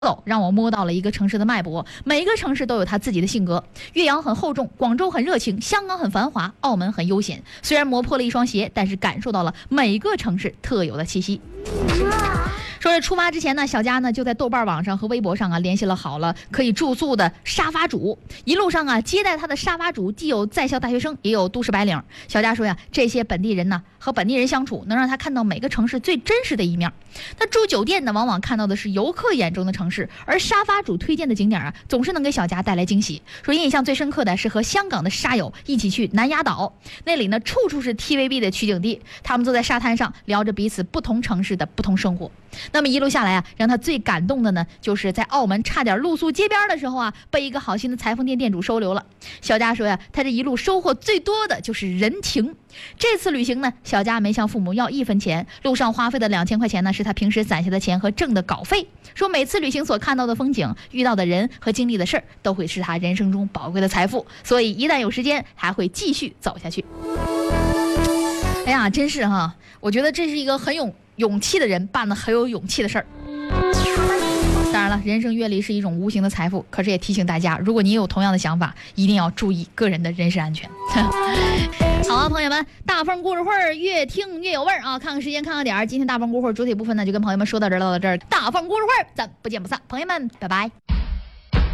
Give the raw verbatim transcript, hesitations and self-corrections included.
走，让我摸到了一个城市的脉搏。每个城市都有它自己的性格。岳阳很厚重，广州很热情，香港很繁华，澳门很悠闲。虽然磨破了一双鞋，但是感受到了每个城市特有的气息。说是出发之前呢，小佳呢就在豆瓣网上和微博上啊联系了好了可以住宿的沙发主。一路上啊接待他的沙发主既有在校大学生，也有都市白领。小佳说呀，这些本地人呢和本地人相处，能让他看到每个城市最真实的一面。他住酒店呢，往往看到的是游客眼中的城市，而沙发主推荐的景点啊，总是能给小佳带来惊喜。说印象最深刻的是和香港的沙友一起去南丫岛，那里呢处处是 T V B 的取景地，他们坐在沙滩上聊着彼此不同城市的不同生活。那么一路下来啊，让他最感动的呢，就是在澳门差点露宿街边的时候啊，被一个好心的裁缝店店主收留了。小佳说呀，他这一路收获最多的就是人情。这次旅行呢，小佳没向父母要一分钱，路上花费的两千块钱呢，是他平时攒下的钱和挣的稿费。说每次旅行所看到的风景、遇到的人和经历的事儿，都会是他人生中宝贵的财富。所以一旦有时间，还会继续走下去。哎呀，真是哈，我觉得这是一个很有勇气的人办的很有勇气的事儿。当然了，人生阅历是一种无形的财富，可是也提醒大家，如果你有同样的想法，一定要注意个人的人身安全。好啊，朋友们，大风故事会儿越听越有味儿啊！看看时间，看看点儿，今天大风故事会主体部分呢，就跟朋友们说到这儿，到到这儿。大风故事会儿，咱不见不散，朋友们，拜拜。